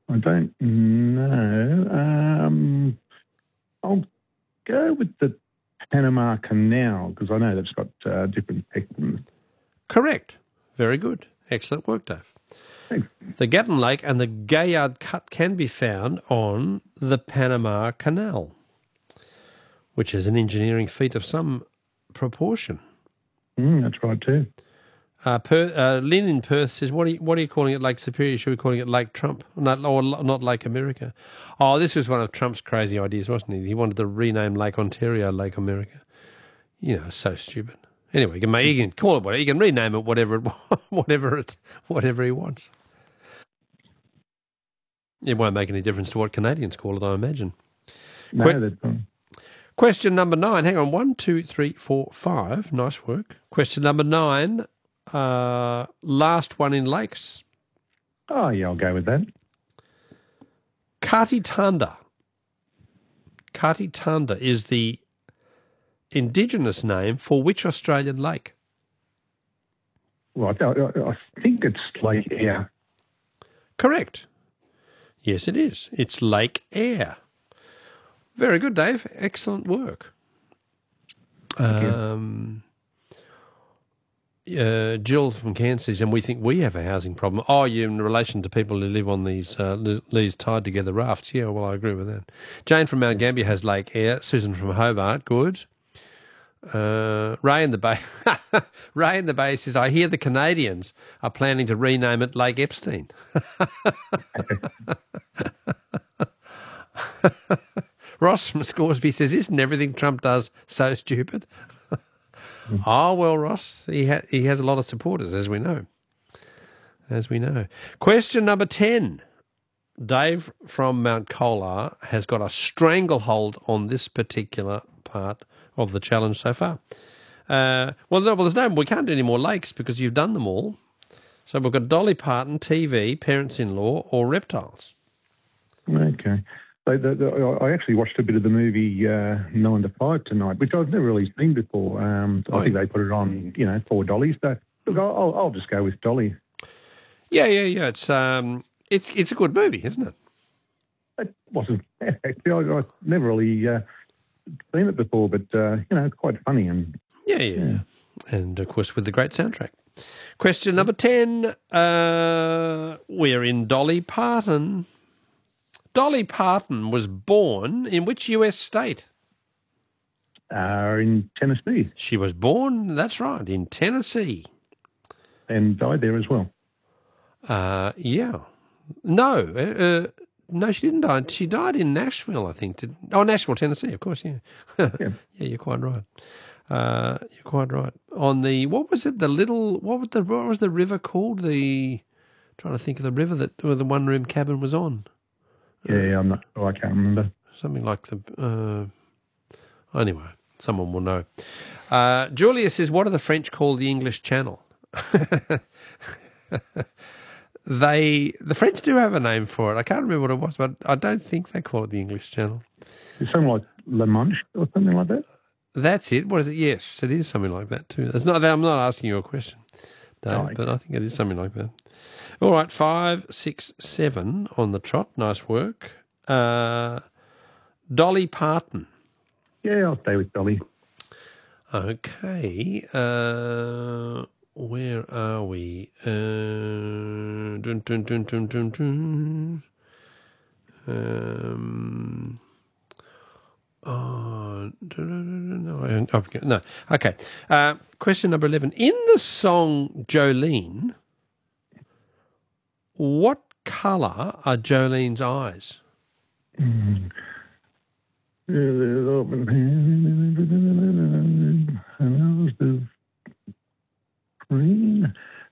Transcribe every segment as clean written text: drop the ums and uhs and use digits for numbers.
I don't know. I'll go with the Panama Canal because I know that's got different sections. Correct. Very good. Excellent work, Dave. Thanks. The Gatton Lake and the Gaillard Cut can be found on the Panama Canal, which is an engineering feat of some proportion. That's right too. Lynn in Perth says, what are you calling it, Lake Superior? Should we be calling it Lake Trump? Or not Lake America? Oh, this was one of Trump's crazy ideas, wasn't he? He wanted to rename Lake Ontario Lake America. You know, so stupid. Anyway, he can call it whatever. He can rename it whatever he wants. It won't make any difference to what Canadians call it, I imagine. No, that's fine. Question number 9. Hang on. 1, 2, 3, 4, 5. Nice work. Question number 9. Last one in lakes. Oh, yeah, I'll go with that. Katitanda. Katitanda is the Indigenous name for which Australian lake? Right, I think it's Lake Eyre. Correct. Yes, it is. It's Lake Eyre. Very good, Dave. Excellent work. Jill from Cairns says, and we think we have a housing problem. Oh, you in relation to people who live on these tied together rafts. Yeah, well, I agree with that. Jane from Mount Gambier has Lake Eyre. Susan from Hobart, good. Ray in the Bay says, I hear the Canadians are planning to rename it Lake Epstein. Ross from Scoresby says, isn't everything Trump does so stupid? Oh, well, Ross, he has a lot of supporters, as we know. Question number 10. Dave from Mount Kolar has got a stranglehold on this particular part of the challenge so far. We can't do any more lakes because you've done them all. So we've got Dolly Parton, TV, parents-in-law, or reptiles. Okay. I actually watched a bit of the movie 9 to 5 tonight, which I've never really seen before. I think they put it on, for Dolly. So look, I'll just go with Dolly. Yeah. It's a good movie, isn't it? It wasn't actually. I've never really seen it before, but it's quite funny and yeah. And of course with the great soundtrack. Question number 10. We're in Dolly Parton. Dolly Parton was born in which US state? In Tennessee. She was born, that's right, in Tennessee. And died there as well. Yeah. No, she didn't die. She died in Nashville, I think. Nashville, Tennessee, of course, yeah. Yeah, you're quite right. You're quite right. On the, what was the river called? Trying to think of the river where the one-room cabin was on. Yeah, I'm not sure. I can't remember. Something like anyway, someone will know. Julia says, what do the French call the English Channel? The French do have a name for it. I can't remember what it was, but I don't think they call it the English Channel. It's something like La Manche or something like that? That's it. What is it? Yes, it is something like that too. I'm not asking you a question, Dave, but I think it is something like that. All right, 5, 6, 7 on the trot. Nice work. Dolly Parton. Yeah, I'll stay with Dolly. Okay. Where are we? Dun, dun, dun, dun, dun, dun. No. Okay. Question number 11. In the song Jolene, what colour are Jolene's eyes? Green.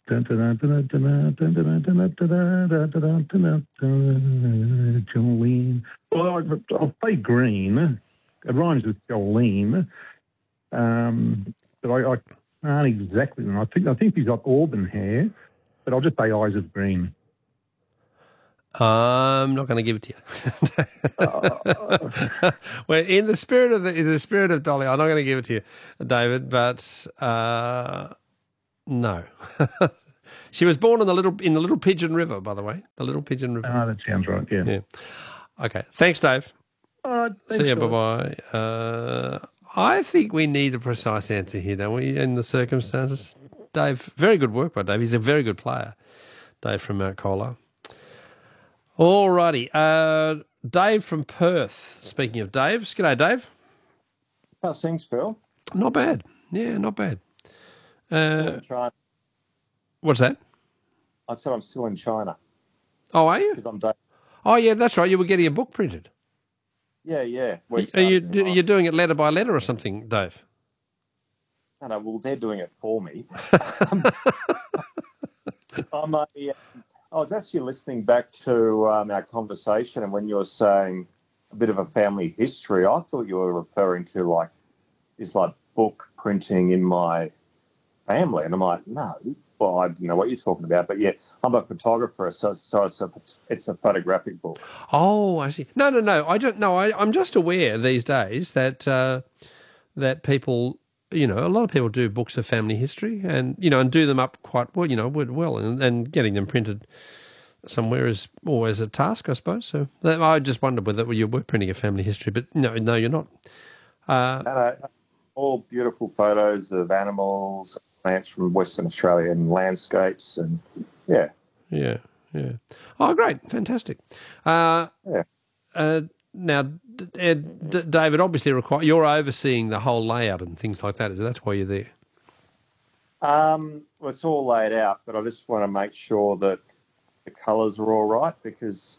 Jolene. Well, I'll say green. It rhymes with Jolene. But I can't exactly. I think he's got auburn hair, but I'll just say eyes of green. I'm not going to give it to you. Well, in the spirit of Dolly, I'm not going to give it to you, David. But no, She was born in the Little Pigeon River, by the way. The Little Pigeon River. Oh, that sounds right. Yeah. Yeah. Okay. Thanks, Dave. All right. Thanks, See you. guys. Bye-bye. I think we need a precise answer here, don't we, in the circumstances? Dave, very good work by Dave. He's a very good player, Dave from Mount Colah. All righty. Dave from Perth. Speaking of Daves. G'day, Dave. How's things, Phil? Not bad. Yeah, not bad. Still in China. What's that? I said I'm still in China Oh, are you? because I'm Dave. Oh, yeah, that's right. You were getting a book printed. Yeah. Are you doing it letter by letter or something, Dave? No, well, they're doing it for me. I was actually listening back to our conversation, and when you were saying a bit of a family history, I thought you were referring to this book printing in my family, and I'm like, no, well, I don't know what you're talking about, but yeah, I'm a photographer, so it's a photographic book. Oh, I see. No. I don't know. I'm just aware these days that that people, a lot of people do books of family history, and and do them up quite well, and getting them printed somewhere is always a task, I suppose. So I just wondered whether you were printing a family history, but no, you're not. All beautiful photos of animals, plants from Western Australia, and landscapes, and yeah. Oh, great, fantastic. Now, David, obviously, you're overseeing the whole layout and things like that. That's why you're there. Well, it's all laid out, but I just want to make sure that the colours are all right, because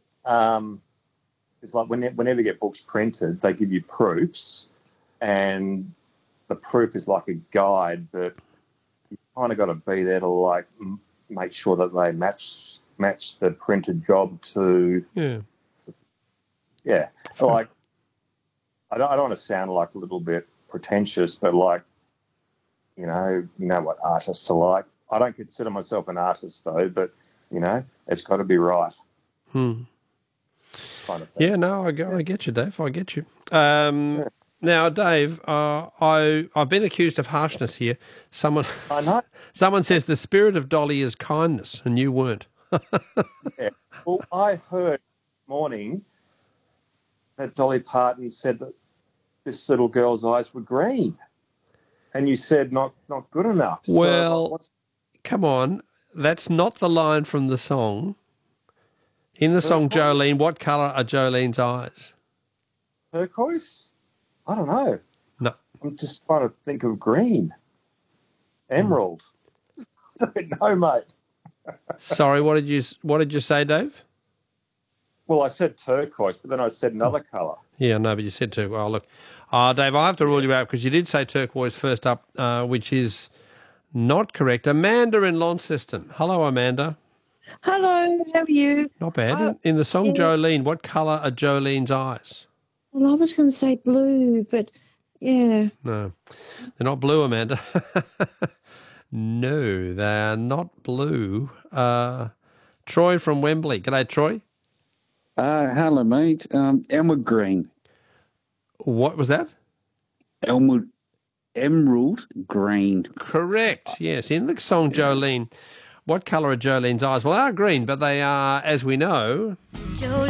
it's like whenever you get books printed, they give you proofs, and the proof is like a guide, but you kind of got to be there to make sure that they match the printed job to. Yeah. So I don't want to sound like a little bit pretentious, but you know what artists are like. I don't consider myself an artist though, but it's got to be right. Kind of thing. Yeah, no, I get you, Dave. I get you. Now, Dave, I've been accused of harshness here. Someone says the spirit of Dolly is kindness, and you weren't. Yeah. Well, I heard this morning that Dolly Parton said that this little girl's eyes were green, and you said not good enough. Well, come on, that's not the line from the song. In the song Jolene, what colour are Jolene's eyes? Turquoise? I don't know. No. I'm just trying to think of green. Emerald. I don't know, mate. Sorry, what did you say, Dave? Well, I said turquoise, but then I said another colour. Yeah, no, but you said turquoise. Oh, look. Dave, I have to rule you out because you did say turquoise first up, which is not correct. Amanda in Launceston. Hello, Amanda. Hello, how are you? Not bad. In the song Jolene, what colour are Jolene's eyes? Well, I was going to say blue, but yeah. No, they're not blue, Amanda. No, they are not blue. Troy from Wembley. G'day, Troy. Hello, mate. Emerald green. What was that? Emerald green. Correct. Yes, in the song Jolene, what colour are Jolene's eyes? Well, they are green, but they are, as we know...